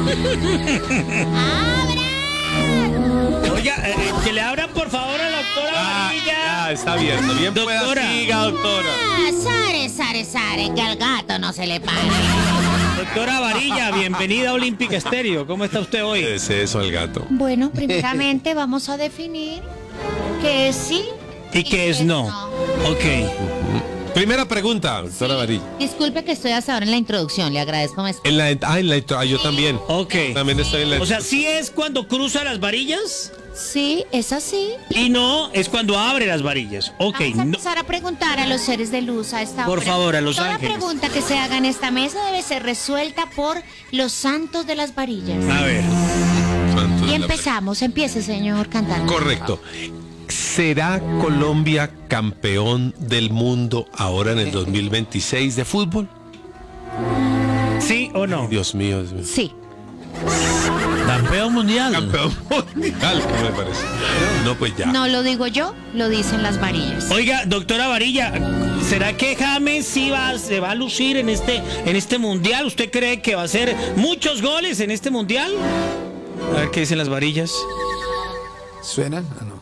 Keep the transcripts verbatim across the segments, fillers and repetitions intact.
Oiga, eh, que le abran por favor a la doctora Ah, Varilla. ya, está abierto. Bien pueda, Doctora. siga, doctora. Ah, sare, sare, sare, que al gato no se le para. Doctora Varilla, bienvenida a Olímpica Estéreo. ¿Cómo está usted hoy? Es eso el gato. Bueno, primeramente vamos a definir qué es sí ¿Y qué es no? Ok. Primera pregunta, doctora Varilla. Disculpe que estoy hasta ahora en la introducción, le agradezco. Me... En la, ah, en la intro- ah, yo también. Ok. También estoy en la O sea, sí es cuando cruza las varillas Sí, es así. y no es cuando abre las varillas. Ok. Vamos a No. empezar a preguntar a los seres de luz a esta Por hora. favor, a los Toda ángeles. pregunta que se haga en esta mesa debe ser resuelta por los santos de las varillas. A ver. Santos Y de la- empezamos, empiece, señor cantante. Correcto. ¿Será Colombia campeón del mundo ahora en el dos mil veintiséis de fútbol? ¿Sí o no? Dios mío, Dios mío. Sí. Campeón mundial. Campeón mundial, ¿qué me parece? No, pues ya. No lo digo yo, lo dicen las varillas. Oiga, doctora Varilla, ¿será que James sí va, se va a lucir en este, en este mundial? ¿Usted cree que va a hacer muchos goles en este mundial? A ver qué dicen las varillas. ¿Suenan? Ah, no.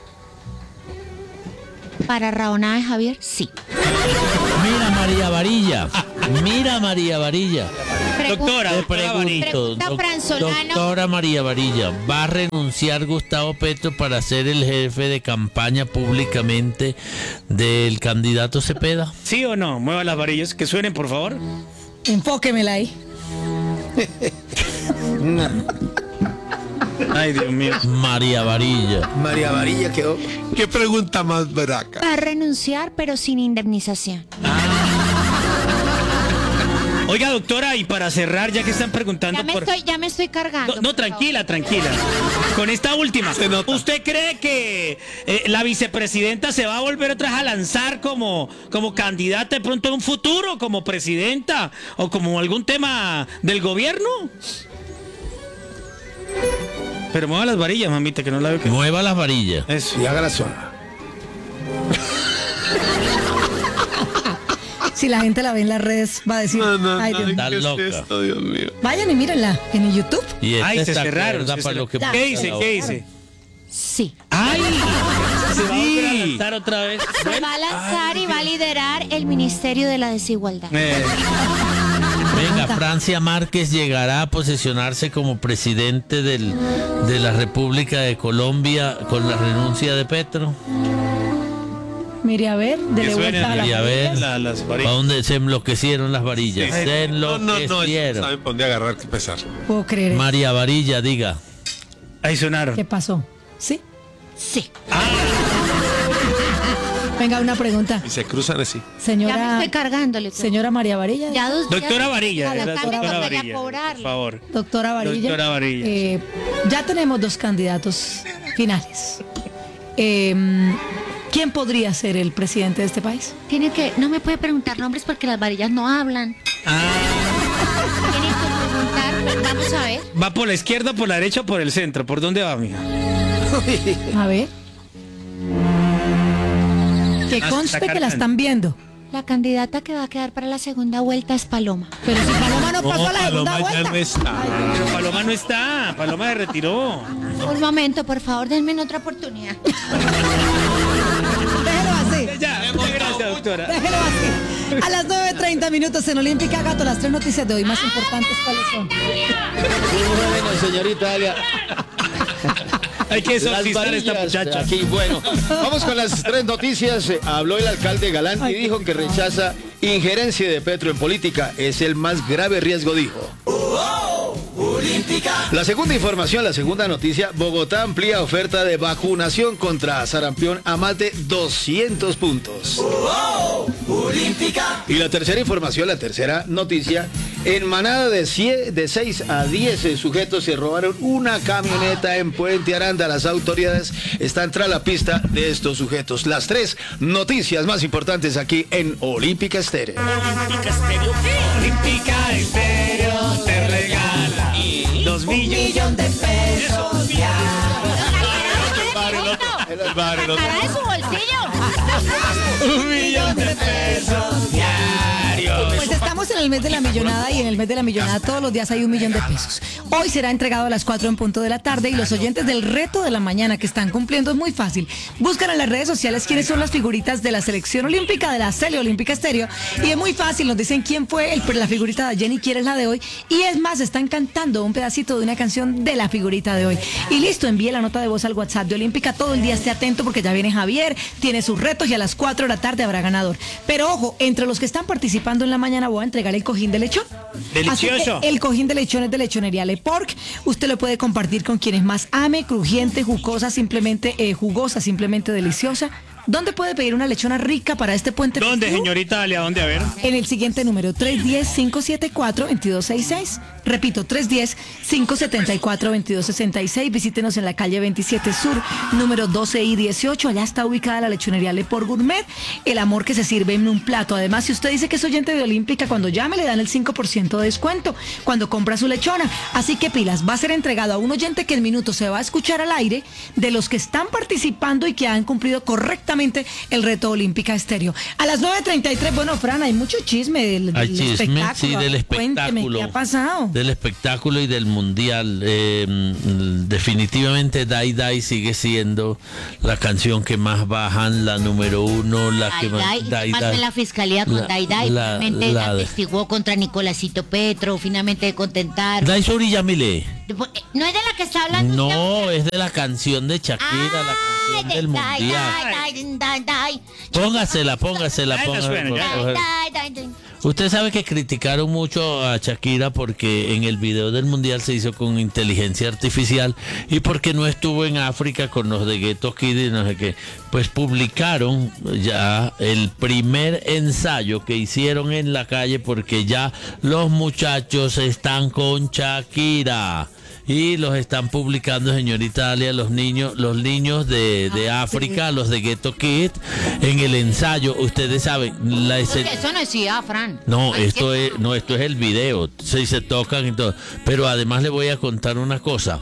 Para Raona de Javier, sí. Mira María Varilla. Mira María Varilla. Doctora, Te doctora Varilla. pregunto, Pregunta doc- Franzolano. doctora María Varilla, ¿va a renunciar Gustavo Petro para ser el jefe de campaña públicamente del candidato Cepeda? ¿Sí o no? Mueva las varillas, que suenen, por favor. Enfóquemela ahí. Ay, Dios mío. María Varilla. María Varilla quedó. ¿Qué pregunta más braca? Va a renunciar, pero sin indemnización. Oiga, doctora, y para cerrar, ya que están preguntando Ya me por... estoy, ya me estoy cargando. No, no, por tranquila, tranquila. Con esta última, Se nota. ¿usted cree que eh, la vicepresidenta se va a volver otra vez a lanzar como, como candidata de pronto en un futuro, como presidenta o como algún tema del gobierno? Pero mueva las varillas, mamita, que no la veo que... Mueva las varillas. Eso. Y haga la zona. Si la gente la ve en las redes, va a decir, No, no, ay, no, Dios mío. Está ¿qué es loca. esto, Dios mío? Vayan y mírenla en el YouTube. Y esta Ay, se está cerraron. cuerda se para lo que cerraron. pasa ¿Qué dice? la ¿Qué otra. dice? Sí. ¡Ay! Se va a volver a Sí. lanzar otra vez. Se va a lanzar y va a liderar el Ministerio de la Desigualdad. Eh, Venga, Francia Márquez llegará a posesionarse como presidente del, de la República de Colombia con la renuncia de Petro. Mire, a ver, que dele suenen vuelta a la Y a ver, la- las ¿a varillas. dónde se enloquecieron las varillas? Sí. Se No, no, no, enloquecieron. saben por dónde agarrar que pesar. Puedo creer. eso. María Varilla, diga. Ahí sonaron. ¿Qué pasó? ¿Sí? Sí. Venga, una pregunta. Y se cruzan así. Ya me Señora, estoy cargándole. señora María Varilla. Ya dos días Doctora Varilla, cada era tarde doctora cuando vaya a Varilla, por cobrarle. favor. Doctora Varilla. Doctora Varilla. eh, ya tenemos dos candidatos finales. Eh, ¿Quién podría ser el presidente de este país? Tiene que, no me puede preguntar nombres porque las varillas no hablan. Ah, Tiene que preguntar, vamos a ver. ¿va por la izquierda, por la derecha o por el centro? ¿Por dónde va, mija? A ver. Que Ah, conste sacar que la can- están viendo. La candidata que va a quedar para la segunda vuelta es Paloma. Pero si Paloma no pasó No, a la segunda Paloma ya vuelta. no está. Pero Paloma no está, Paloma se retiró. Un momento, por favor, denme otra oportunidad. Déjelo así. Ya, muchas gracias, doctora. Déjelo así. A las nueve treinta minutos en Olímpica Gato, las tres noticias de hoy más importantes, ¿cuáles son? Bueno, señorita Alia. Hay que Las exorcizar a esta varillas, muchacha. Aquí, bueno, vamos con las tres noticias. Eh, Habló el alcalde Galán y dijo que rechaza injerencia de Petro en política. Es el más grave riesgo, dijo. La segunda información, la segunda noticia, Bogotá amplía oferta de vacunación contra sarampión a más de doscientos puntos. Y la tercera información, la tercera noticia, en manada de, cien, de seis a diez sujetos se robaron una camioneta en Puente Aranda. Las autoridades están tras la pista de estos sujetos. Las tres noticias más importantes aquí en Olímpica Estéreo. Olímpica Estéreo, Olímpica Estéreo te regala dos millones de pesos. ¡Cara de su bolsillo! Un millón de pesos diarios. Pues estamos Estamos en el mes de la millonada y en el mes de la millonada todos los días hay un millón de pesos. Hoy será entregado a las cuatro en punto de la tarde y los oyentes del reto de la mañana que están cumpliendo es muy fácil. Buscan en las redes sociales quiénes son las figuritas de la selección olímpica, de la Cele Olímpica Estéreo, y es muy fácil, nos dicen quién fue el, la figurita de Jenny, quién es la de hoy, y es más, están cantando un pedacito de una canción de la figurita de hoy. Y listo, envíe la nota de voz al WhatsApp de Olímpica, todo el día esté atento porque ya viene Javier, tiene sus retos y a las cuatro de la tarde habrá ganador. Pero ojo, entre los que están participando en la mañana voy a entregar el cojín de lechón. Delicioso. El cojín de lechón es de Lechonería Le Porc. Usted lo puede compartir con quienes más ame, crujiente, jugosa, simplemente eh, jugosa, simplemente deliciosa. ¿Dónde puede pedir una lechona rica para este puente ¿Dónde, festivo? señorita Dalia? ¿Dónde? A ver. En el siguiente número, tres uno cero, cinco siete cuatro, dos dos seis seis. Repito, tres uno cero, cinco siete cuatro, dos dos seis seis. Visítenos en la calle veintisiete Sur, número doce y dieciocho. Allá está ubicada la Lechonería Le Porc Gourmet. El amor que se sirve en un plato. Además, si usted dice que es oyente de Olímpica, cuando llame le dan el cinco por ciento de descuento cuando compra su lechona. Así que pilas, va a ser entregado a un oyente que en minutos se va a escuchar al aire de los que están participando y que han cumplido correctamente el reto Olímpica Estéreo. A las nueve treinta y tres, bueno, Fran, hay mucho chisme del, del Hay chisme, espectáculo. sí, del Cuénteme, espectáculo. ¿qué ha pasado? Del espectáculo y del mundial. Eh, definitivamente Dai Dai sigue siendo la canción que más bajan, la número uno, la que más... Dai, Dai, pasó en la fiscalía con La- Dai Dai, la- finalmente la de- atestiguó contra Nicolásito Petro, finalmente contentaron. Dai Sori Yamile. ¿No es de la que está hablando? No, es de la canción de Shakira, la Ay, canción de del Dai, mundial. Dai, Dai, Dai, Dai. Póngasela, póngasela, Ay, la póngasela. suena, ya. Dai, Dai, Dai, Dai. Usted sabe que criticaron mucho a Shakira porque en el video del mundial se hizo con inteligencia artificial y porque no estuvo en África con los de Ghetto Kid y no sé qué. Pues publicaron ya el primer ensayo que hicieron en la calle porque ya los muchachos están con Shakira. Y los están publicando, señorita Dalia, los niños, los niños de, de África, los de Ghetto Kid, en el ensayo. Ustedes saben, la escena... Eso no decía, Fran. No, Ay, esto ¿qué? es, no, esto es el video. Se, se tocan y todo. Pero además le voy a contar una cosa.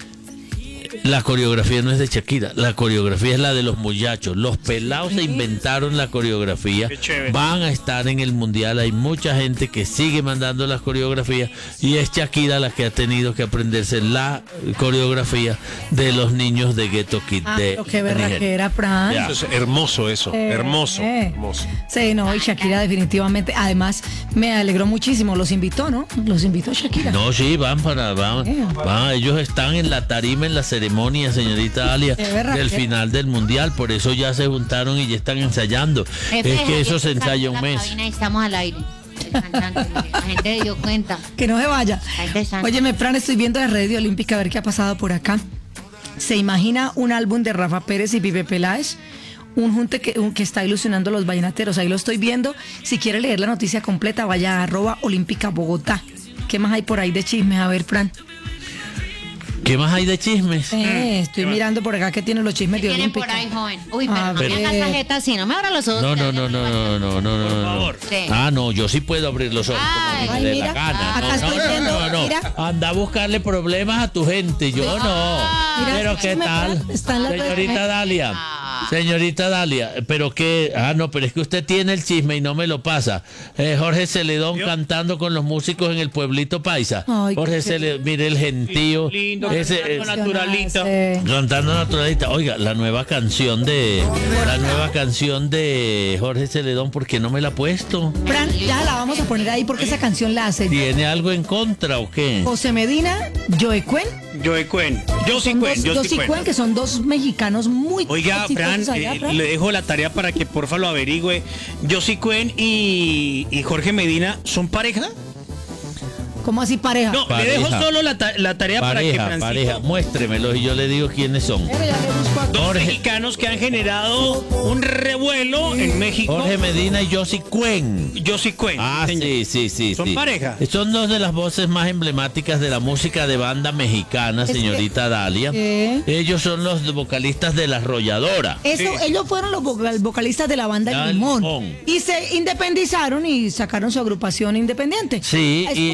La coreografía no es de Shakira, la coreografía es la de los muchachos. Los pelados se inventaron la coreografía. Qué chévere. Van a estar en el mundial. Hay mucha gente que sigue mandando las coreografías y es Shakira la que ha tenido que aprenderse la coreografía de los niños de Ghetto Kid. Ah, de pero qué Nigeria. berraquera, Fran. Ya. Eso es hermoso eso, Eh, hermoso, eh. hermoso. Sí, no, y Shakira definitivamente, además me alegró muchísimo, los invitó, ¿no? Los invitó Shakira. No, sí, van para, van, Eh. van, ellos están en la tarima, en la ceremonia, señorita Dalia, Qué berraquera. del final del mundial, por eso ya se juntaron y ya están ensayando. Jefe, Es que eso Javier, se ensaya un la mes. cabina y estamos al aire. Cantando. La gente se dio cuenta. Que no se vaya. Está interesante. Óyeme, Fran, estoy viendo las redes de Olímpica a ver qué ha pasado por acá. ¿Se imagina un álbum de Rafa Pérez y Pipe Peláez? Un junte que, un- que está ilusionando a los vallenateros. Ahí lo estoy viendo. Si quiere leer la noticia completa, vaya a arroba Olímpica Bogotá. ¿Qué más hay por ahí de chismes? A ver, Fran. ¿Qué más hay de chismes? Eh, estoy mirando por acá que tienen los chismes ¿Qué de tienen por Olímpica. ahí, joven? Uy, pero A no me ver. hagas la jeta así, no me abra los ojos. No, que no, alguien no, me no, va a- no, no, no, no, Por no. favor. Sí. Ah, no, yo sí puedo abrir los ojos Ay. como Ay, me dé mira, la gana. acá No, estoy no, viendo, no, no, mira. Anda a buscarle problemas a tu gente, yo no. Mira, Pero este qué chisme, tal, Fran, está en la red. señorita Dalia. Señorita Dalia, pero que, ah, no, pero es que usted tiene el chisme y no me lo pasa. Eh, Jorge Celedón ¿Yo? cantando con los músicos en el pueblito paisa. Ay, Jorge qué- Celedón, mire el gentío. Lindo, ese, cantando eh, naturalito. Sí. Cantando naturalista. Oiga, la nueva canción de la nueva canción de Jorge Celedón, ¿por qué no me la ha puesto? Fran, ya la vamos a poner ahí porque esa canción la hace ¿Tiene algo en contra o qué? José Medina, Joe Cuen. Joe Cuen. Yo sí Son Cuen, dos- yo dos sí y Cuen. Cuen, que son dos mexicanos muy Oiga, Fran, exitosos allá, eh, Fran. le dejo la tarea para que porfa lo averigüe. Josie Cuen y, y Jorge Medina son pareja. ¿Cómo así pareja? No, Pareja. le dejo solo la, ta- la tarea para que Pareja, Francisco, pareja, muéstremelos y yo le digo quiénes son. Pero ya le busco acá. dos Jorge- mexicanos que han generado un revuelo en México. Jorge Medina y Josie Cuen. Josie Cuen. Ah, señor. sí, sí, sí. ¿Son sí. pareja? Son dos de las voces más emblemáticas de la música de banda mexicana, Es que- señorita Dalia. ¿Qué? Ellos son los vocalistas de La Arrolladora. Eso, Sí. ellos fueron los vocal- vocalistas de la banda Ya, El Limón. Limón. Y se independizaron y sacaron su agrupación independiente. Sí, Es y- como decir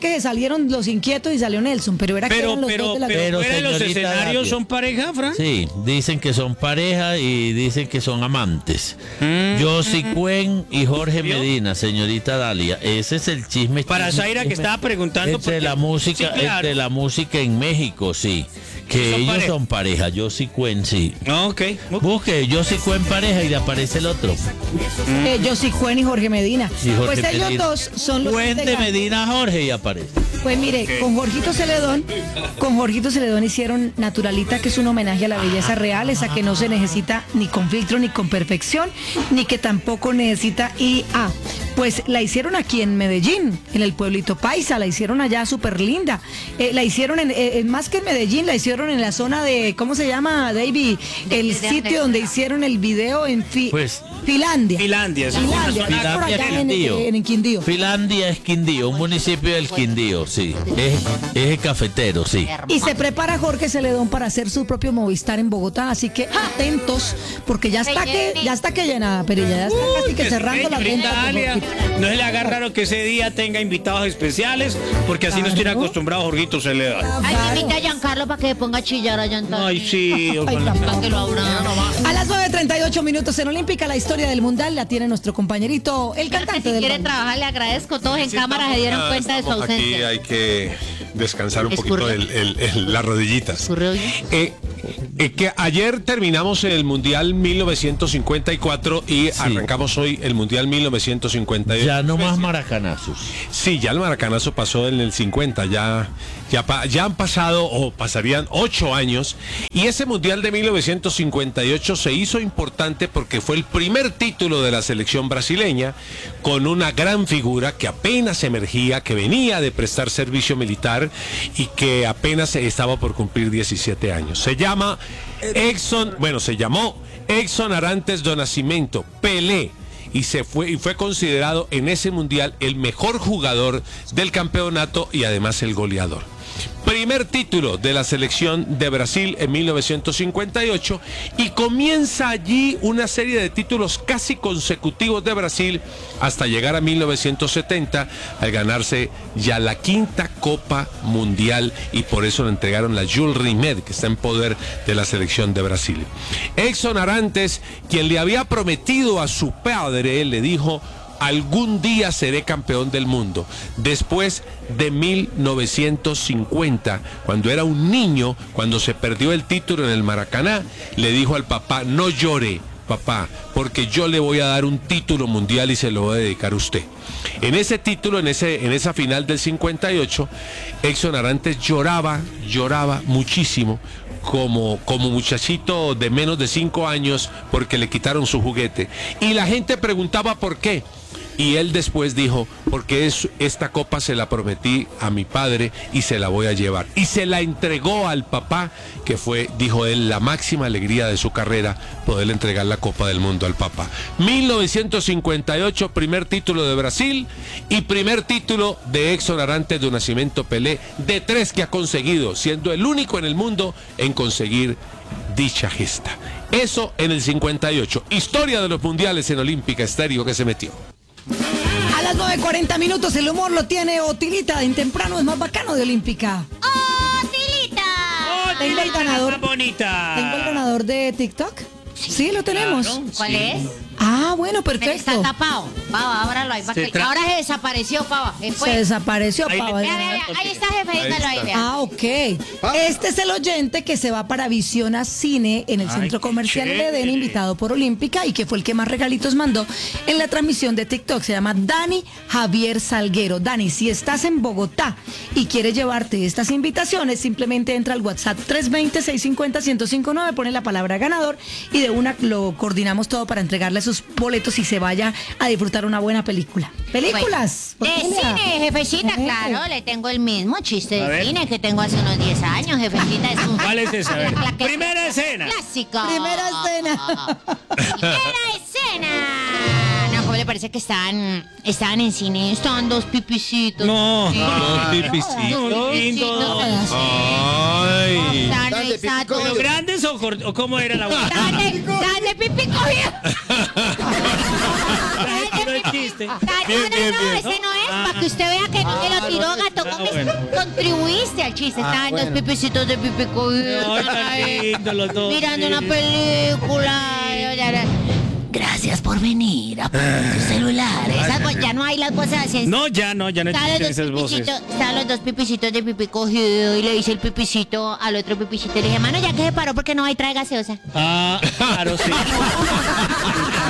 que salieron los inquietos y salió Nelson, pero era que Pero, eran los pero, dos de la pero, Pero, fuera de los señorita escenarios Tapia. son pareja, Fran. Sí, dicen que son pareja y dicen que son amantes. Mm. Josie Cuen y Jorge ¿Vio? Medina, señorita Dalia. Ese es el chisme. Para chisme, Zaira, que chisme estaba preguntando Entre porque- la música, Sí, claro. entre la música en México, sí. Que Son ellos pareja. son pareja. Josie Cuen, sí. Ok. Busque Josie Cuen pareja y le aparece el otro. Eh, Josie Cuen y Jorge Medina. Y Jorge pues ellos Medina. dos son los Cuen de integrantes. Medina Jorge y aparece. Pues mire, con Jorgito Celedón, con Jorgito Celedón hicieron Naturalita, que es un homenaje a la belleza real, esa que no se necesita ni con filtro ni con perfección, ni que tampoco necesita I A. Pues la hicieron aquí en Medellín, en el pueblito Paisa, la hicieron allá súper linda. Eh, la hicieron en, eh, más que en Medellín, la hicieron en la zona de, ¿cómo se llama, David? El sitio donde hicieron el video en Fi- Pues, Finlandia. Finlandia, sí. Finlandia, Una es zona- por allá en, Quindío. en, en Quindío. Finlandia es Quindío, un municipio del Quindío, sí. Es, es el cafetero, sí. Y se prepara Jorge Celedón para hacer su propio Movistar en Bogotá, así que atentos, porque ya está que ya está que llenada, pero ya está casi que cerrando la Señorita venta. Dalia, no se le haga raro que ese día tenga invitados especiales, porque así no estoy Claro. acostumbrado, Jorgito Celedón. Ay, invita a Giancarlo para que se ponga a chillar allá en Ay, sí, ojalá. Para que lo abra. A las nueve treinta y ocho minutos en Olímpica, la historia del Mundial la tiene nuestro compañerito, el Si cantante del quiere banda. trabajar, le agradezco. Todos en cámara se dieron Ah, cuenta de su estamos ausencia. Aquí hay que descansar un Escurrió. poquito el- el- el- las rodillitas. ¿Escurrió bien? Eh, eh, que ayer terminamos el Mundial mil novecientos cincuenta y cuatro y arrancamos hoy el Mundial mil novecientos cincuenta y ocho. Ya no más maracanazos. Sí, ya el maracanazo pasó en el cincuenta, ya, ya, pa- ya han pasado o pasarían ocho años y ese Mundial de mil novecientos cincuenta y ocho se hizo importante porque fue el primer título de la selección brasileña con una gran figura que apenas emergía, que venía de prestar servicio militar y que apenas estaba por cumplir diecisiete años. Se llama Exxon, bueno, se llamó Exxon Arantes do Nascimento, Pelé. Y se fue y fue considerado en ese mundial el mejor jugador del campeonato y además el goleador. Primer título de la selección de Brasil en mil novecientos cincuenta y ocho y comienza allí una serie de títulos casi consecutivos de Brasil hasta llegar a mil novecientos setenta al ganarse ya la quinta Copa Mundial y por eso le entregaron la Jules Rimet, que está en poder de la selección de Brasil. Exxon Arantes, quien le había prometido a su padre, le dijo: algún día seré campeón del mundo. Después de mil novecientos cincuenta, cuando era un niño, cuando se perdió el título en el Maracaná, le dijo al papá: no llore, papá, porque yo le voy a dar un título mundial y se lo voy a dedicar a usted. En ese título, en, ese, en esa final del cincuenta y ocho, Exxon Arantes lloraba, lloraba muchísimo, como, como muchachito de menos de cinco años, porque le quitaron su juguete. Y la gente preguntaba por qué. Y él después dijo: porque es, esta copa se la prometí a mi padre y se la voy a llevar. Y se la entregó al papá, que fue, dijo él, la máxima alegría de su carrera, poderle entregar la Copa del Mundo al papá. mil novecientos cincuenta y ocho, primer título de Brasil y primer título de Exxon Arantes do Nascimento Pelé, de tres que ha conseguido, siendo el único en el mundo en conseguir dicha gesta. Eso en el cincuenta y ocho. Historia de los mundiales en Olímpica Estéreo que se metió. A las nueve cuarenta minutos el humor lo tiene Otilita, en temprano es más bacano de Olímpica. ¡Oh, Tilita! Tengo el ganador. Más bonita. ¿Tengo el ganador de TikTok? Sí, lo tenemos. Claro. ¿Cuál Sí. es? Ah, bueno, Pero está perfecto. tapado. Pava, ábralo ahí. para Se que- tra- Ahora se desapareció, Pava. Se fue. Se desapareció, Ahí le- Pava. Vea, vea, vea. Ahí está, jefe. Dígalo ahí, vea. Ah, ok. Este es el oyente que se va para Visiona Cine en el Ay, Centro qué Comercial El Edén, chévere. invitado por Olímpica y que fue el que más regalitos mandó en la transmisión de TikTok. Se llama Dani Javier Salguero. Dani, si estás en Bogotá y quieres llevarte estas invitaciones, simplemente entra al WhatsApp tres dos cero, seis cinco cero, uno cero cinco nueve, pone la palabra ganador y de una lo coordinamos todo para entregarle sus boletos y se vaya a disfrutar una buena película. ¿Películas? Bueno, de Otilia. cine, jefecita, Eh. claro, le tengo el mismo chiste A de ver. cine que tengo hace unos diez años, jefecita. Es un ¿Cuál es esa? A ver. La que- Primera escena. Clásico. Primera escena. Primera escena. No, ¿cómo le parece que estaban, estaban en cine? Estaban dos pipicitos. No. Sí. Ah, No, Dos lindo. pipicitos. Ay. Estaban Dale, ahí, pipi, estaban coge. todos- ¿Pero grandes o, cort- o cómo era la voz? Dale, dale, pipi cogido. Tiró el chiste. Dale, Bien, no, no, bien, no, bien. ese no es, Ah, para que usted vea que no me lo tiró, gato. Ah, Gómez. bueno. Contribuiste al chiste. Ah, Estaban bueno. dos pipicitos de pipi cogidos. Ay, tan lindo los dos, Mirando sí. una película. Gracias por venir a poner tu celular. Esas vo- ya no hay las voces así. No, ya no, ya no Estaban existen los, esas dos voces. pipicitos, estaban los dos pipicitos de pipí cogido y le dice el pipicito al otro pipicito. Le dije, mano, ya que se paró porque no hay trae gaseosa. Ah, claro, sí.